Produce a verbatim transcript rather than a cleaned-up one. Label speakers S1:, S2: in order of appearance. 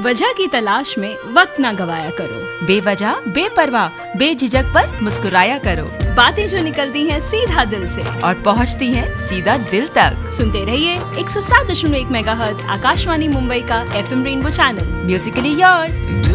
S1: वजह की तलाश में वक्त न गवाया करो।
S2: बेवजह बेपरवाह बेझिझक बस मुस्कुराया करो।
S1: बातें जो निकलती हैं सीधा दिल से
S2: और पहुंचती हैं सीधा दिल तक।
S1: सुनते रहिए एक सौ सात दशमलव एक मेगाहर्ट्ज आकाशवाणी मुंबई का F M rainbow channel.
S2: Musically yours.